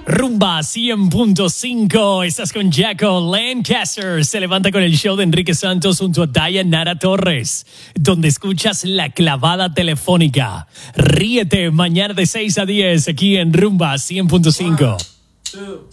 Rumba 100.5, estás con Jaco Lancaster. Se levanta con el show de Enrique Santos junto a Dayanara Torres, donde escuchas La Clavada Telefónica. Ríete mañana de 6 a 10 aquí en Rumba 100.5. 1, 2